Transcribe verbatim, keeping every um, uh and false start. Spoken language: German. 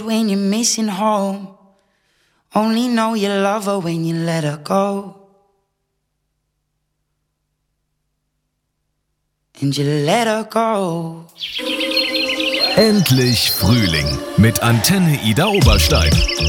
When you're missing home, only know you love her when you let her go. And you let her go. Endlich Frühling mit Antenne Ida Oberstein.